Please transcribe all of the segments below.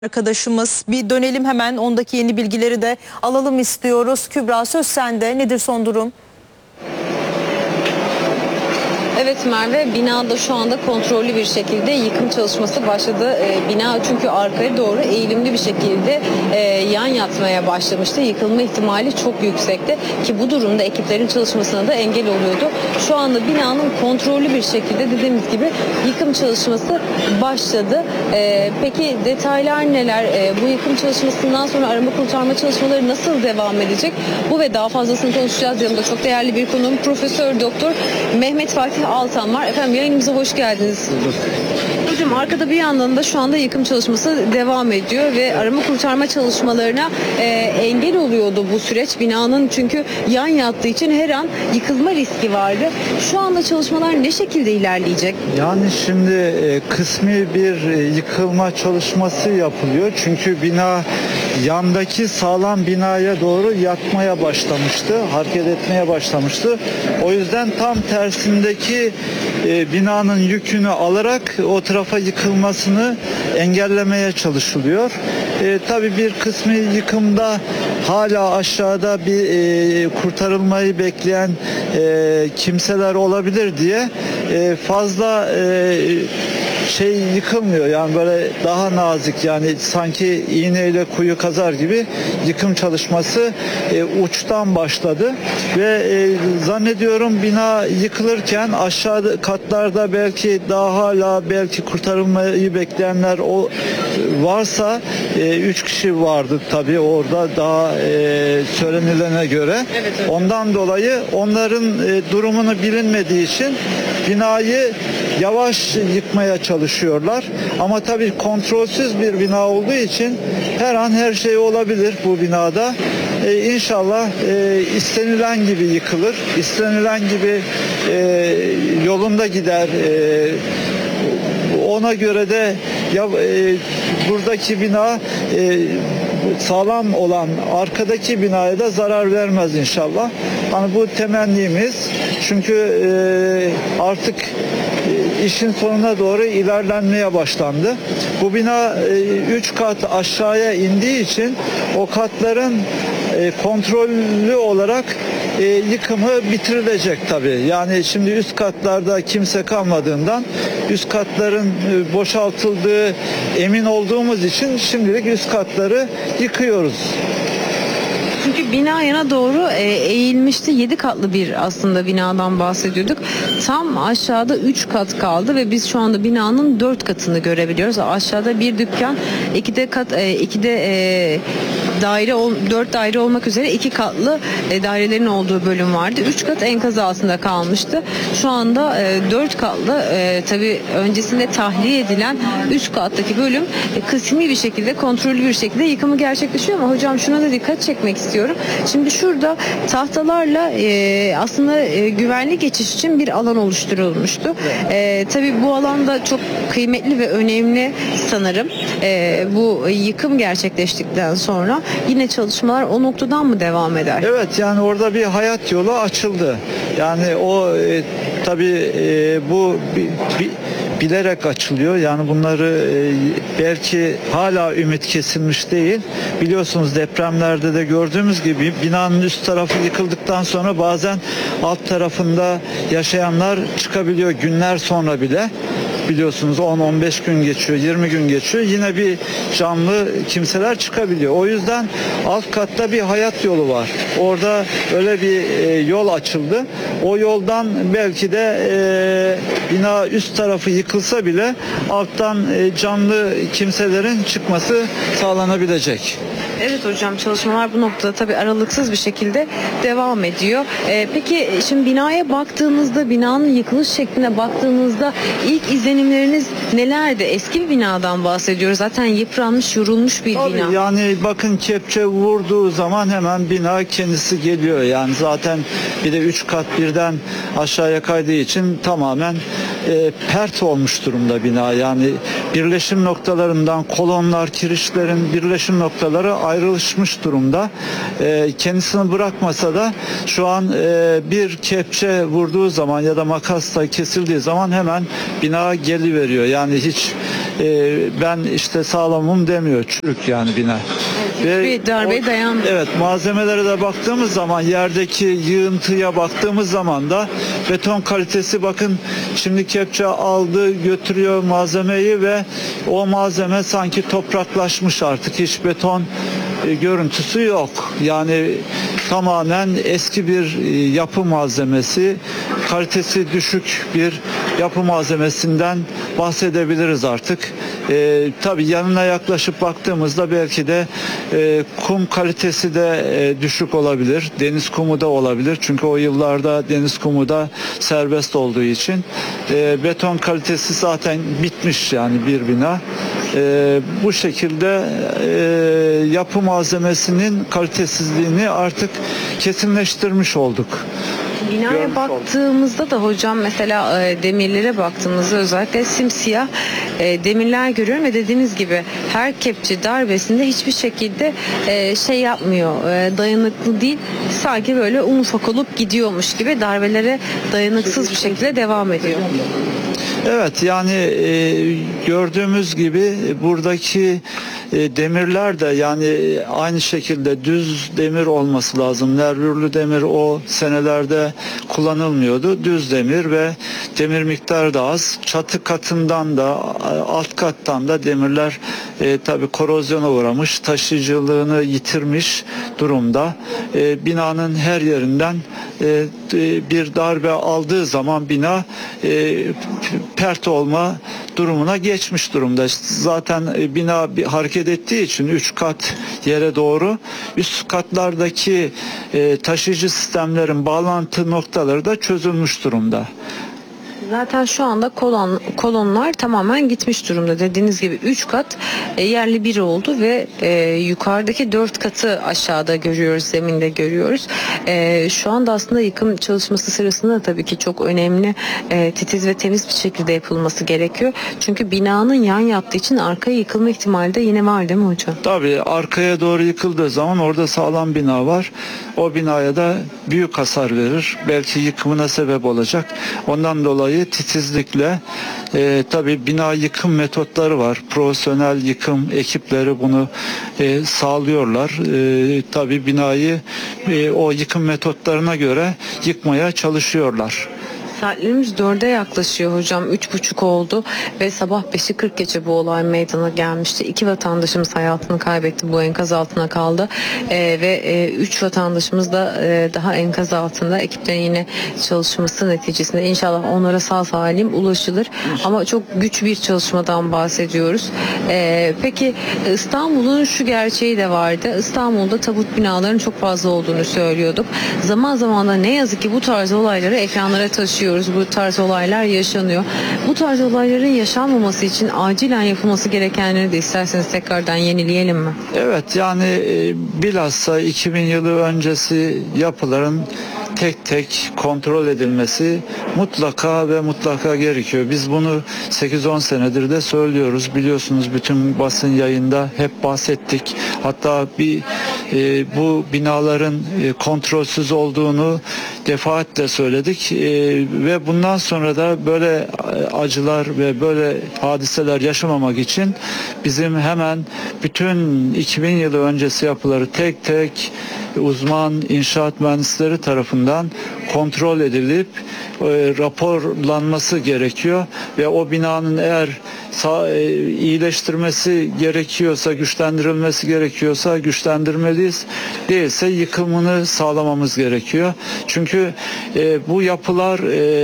Arkadaşımız, bir dönelim hemen, ondaki yeni bilgileri de alalım istiyoruz. Kübra, söz sende. Nedir son durum? Evet Merve, binada şu anda kontrollü bir şekilde yıkım çalışması başladı. Bina çünkü arkaya doğru eğilimli bir şekilde yan yatmaya başlamıştı. Yıkılma ihtimali çok yüksekti ki bu durumda ekiplerin çalışmasına da engel oluyordu. Şu anda binanın kontrollü bir şekilde dediğimiz gibi yıkım çalışması başladı. Peki detaylar neler? Bu yıkım çalışmasından sonra arama kurtarma çalışmaları nasıl devam edecek? Bu ve daha fazlasını konuşacağız. Yanımda çok değerli bir konuğum Profesör Doktor Mehmet Fatih Altan var. Efendim, yayınımıza hoş geldiniz. Hocam, arkada bir yandan da şu anda yıkım çalışması devam ediyor ve arama kurtarma çalışmalarına engel oluyordu bu süreç. Binanın çünkü yan yattığı için her an yıkılma riski vardı. Şu anda çalışmalar ne şekilde ilerleyecek? Yani şimdi kısmi bir yıkılma çalışması yapılıyor. Çünkü bina yandaki sağlam binaya doğru yatmaya başlamıştı, hareket etmeye başlamıştı. O yüzden tam tersindeki binanın yükünü alarak o tarafa yıkılmasını engellemeye çalışılıyor. Tabii bir kısmı yıkımda hala aşağıda bir kurtarılmayı bekleyen kimseler olabilir diye fazla yıkılmıyor, yani böyle daha nazik, yani sanki iğneyle kuyu kazar gibi yıkım çalışması uçtan başladı ve zannediyorum bina yıkılırken aşağı katlarda belki daha hala kurtarılmayı bekleyenler varsa 3 kişi vardı tabii orada, daha söylenilene göre. Evet. Ondan dolayı onların durumunu bilinmediği için binayı yavaş yıkmaya çalışıyorlar. Ama tabii kontrolsüz bir bina olduğu için her an her şey olabilir bu binada. İnşallah istenilen gibi yıkılır, istenilen gibi yolunda gider. Ona göre de buradaki bina sağlam olan arkadaki binaya da zarar vermez inşallah. Hani bu temennimiz. Çünkü artık işin sonuna doğru ilerlenmeye başlandı. Bu bina 3 kat aşağıya indiği için o katların kontrollü olarak yıkımı bitirilecek tabii. Yani şimdi üst katlarda kimse kalmadığından üst katların boşaltıldığı emin olduğumuz için şimdilik üst katları yıkıyoruz. Çünkü bina yana doğru eğilmişti. 7 katlı bir aslında binadan bahsediyorduk. Tam aşağıda 3 kat kaldı ve biz şu anda binanın 4 katını görebiliyoruz. Aşağıda bir dükkan, 4 daire olmak üzere 2 katlı dairelerin olduğu bölüm vardı. 3 kat enkaz altında kalmıştı. Şu anda 4 katlı, tabii öncesinde tahliye edilen üst kattaki bölüm kısmi bir şekilde, kontrollü bir şekilde yıkımı gerçekleşiyor. Ama hocam, şuna da dikkat çekmek istiyorum. Şimdi şurada tahtalarla aslında güvenli geçiş için bir alan oluşturulmuştu. Tabii bu alanda çok kıymetli ve önemli sanırım. Bu yıkım gerçekleştikten sonra yine çalışmalar o noktadan mı devam eder? Evet, yani orada bir hayat yolu açıldı. Yani o tabii bu bilerek açılıyor. Yani bunları belki hala ümit kesilmiş değil. Biliyorsunuz, depremlerde de gördüğümüz gibi binanın üst tarafı yıkıldıktan sonra bazen alt tarafında yaşayanlar çıkabiliyor günler sonra bile. Biliyorsunuz 10-15 gün geçiyor, 20 gün geçiyor. Yine bir canlı kimseler çıkabiliyor. O yüzden alt katta bir hayat yolu var. Orada öyle bir yol açıldı. O yoldan belki de bina üst tarafı yıkılsa bile alttan canlı kimselerin çıkması sağlanabilecek. Evet hocam, çalışmalar bu noktada tabii aralıksız bir şekilde devam ediyor. Peki şimdi binaya baktığınızda, binanın yıkılış şekline baktığınızda ilk izlenimleriniz nelerdi? Eski bir binadan bahsediyoruz. Zaten yıpranmış, yorulmuş bir Tabii, bina. yani bakın, kepçe vurduğu zaman hemen bina kendisi geliyor. Yani zaten bir de 3 kat birden aşağıya kaydığı için tamamen pert olmuş durumda bina. Yani birleşim noktalarından kolonlar, kirişlerin birleşim noktaları ayrılmış durumda. Kendisini bırakmasa da şu an bir kepçe vurduğu zaman ya da makasla kesildiği zaman hemen bina geliveriyor. Yani hiç ben işte sağlamım demiyor. Çürük yani bina. Hiçbir darbeye dayanmıyor. Evet, malzemelere de baktığımız zaman, yerdeki yığıntıya baktığımız zaman da beton kalitesi, bakın şimdi kepçe aldı götürüyor malzemeyi ve o malzeme sanki topraklaşmış, artık hiç beton görüntüsü yok. Yani tamamen eski bir yapı malzemesi, kalitesi düşük bir yapı malzemesinden bahsedebiliriz artık. Tabii yanına yaklaşıp baktığımızda belki de kum kalitesi de düşük olabilir. Deniz kumu da olabilir. Çünkü o yıllarda deniz kumu da serbest olduğu için. Beton kalitesi zaten bitmiş yani bir bina. Bu şekilde yapı malzemesinin kalitesizliğini artık kesinleştirmiş olduk. Binaya baktığımızda da hocam, mesela demirlere baktığımızda özellikle simsiyah demirler görüyorum ve dediğiniz gibi her kepçe darbesinde hiçbir şekilde şey yapmıyor, dayanıklı değil, sanki böyle ufak olup gidiyormuş gibi darbelere dayanıksız bir şekilde devam ediyor. Evet, yani gördüğümüz gibi buradaki demirler de yani aynı şekilde düz demir olması lazım. Nervürlü demir o senelerde kullanılmıyordu. Düz demir ve demir miktarı da az. Çatı katından da alt kattan da demirler tabii korozyona uğramış, taşıyıcılığını yitirmiş durumda. Binanın her yerinden bir darbe aldığı zaman bina pert olma durumuna geçmiş durumda. Zaten bina bir hareket ettiği için 3 kat yere doğru, üst katlardaki taşıyıcı sistemlerin bağlantı noktaları da çözülmüş durumda. Zaten şu anda kolonlar tamamen gitmiş durumda. Dediğiniz gibi 3 kat yerli bir oldu ve yukarıdaki 4 katı aşağıda görüyoruz, zeminde görüyoruz. Şu anda aslında yıkım çalışması sırasında da tabii ki çok önemli, titiz ve temiz bir şekilde yapılması gerekiyor. Çünkü binanın yan yattığı için arkaya yıkılma ihtimali de yine var değil mi hocam? Tabii arkaya doğru yıkıldığı zaman orada sağlam bina var. O binaya da büyük hasar verir. Belki yıkımına sebep olacak. Ondan dolayı titizlikle tabii bina yıkım metotları var. Profesyonel yıkım ekipleri bunu sağlıyorlar. Tabii binayı o yıkım metotlarına göre yıkmaya çalışıyorlar. Saatlerimiz 4'e yaklaşıyor hocam. 3.30 oldu ve sabah 5'i 40 geçe bu olay meydana gelmişti. 2 vatandaşımız hayatını kaybetti. Bu enkaz altına kaldı. Ve 3 vatandaşımız da daha enkaz altında. Ekiplerin yine çalışması neticesinde inşallah onlara sağ salim ulaşılır. Ama çok güç bir çalışmadan bahsediyoruz. Peki İstanbul'un şu gerçeği de vardı. İstanbul'da tabut binaların çok fazla olduğunu söylüyorduk. Zaman zaman da ne yazık ki bu tarz olayları ekranlara taşıyor. Bu tarz olaylar yaşanıyor. Bu tarz olayların yaşanmaması için acilen yapılması gerekenleri de isterseniz tekrardan yenileyelim mi? Evet, yani bilhassa 2000 yılı öncesi yapıların tek tek kontrol edilmesi mutlaka ve mutlaka gerekiyor. Biz bunu 8-10 senedir de söylüyoruz. Biliyorsunuz bütün basın yayında hep bahsettik. Hatta bu binaların kontrolsüz olduğunu defaatle söyledik ve bundan sonra da böyle acılar ve böyle hadiseler yaşamamak için bizim hemen bütün 2000 yılı öncesi yapıları tek tek uzman inşaat mühendisleri tarafından kontrol edilip raporlanması gerekiyor ve o binanın eğer iyileştirmesi gerekiyorsa, güçlendirilmesi gerekiyorsa güçlendirmeliyiz. Değilse yıkımını sağlamamız gerekiyor. Çünkü bu yapılar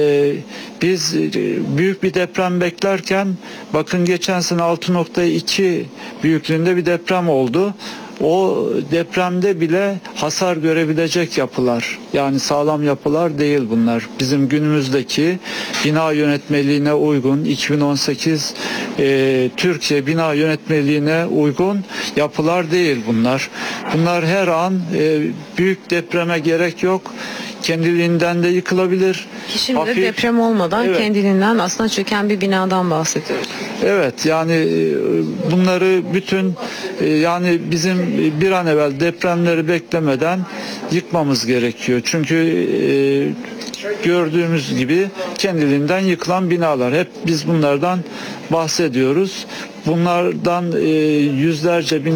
biz büyük bir deprem beklerken, bakın geçen sene 6.2 büyüklüğünde bir deprem oldu. O depremde bile hasar görebilecek yapılar, yani sağlam yapılar değil bunlar. Bizim günümüzdeki bina yönetmeliğine uygun 2018 Türkiye bina yönetmeliğine uygun yapılar değil bunlar. Bunlar her an büyük depreme gerek yok. kendiliğinden de yıkılabilir. Ki şimdi Hafif- deprem olmadan Evet. kendiliğinden aslında çöken bir binadan bahsediyoruz. Evet, yani bunları bütün yani bizim bir an evvel depremleri beklemeden yıkmamız gerekiyor. Çünkü gördüğümüz gibi kendiliğinden yıkılan binalar. Hep biz bunlardan bahsediyoruz. Bunlardan yüzlerce bin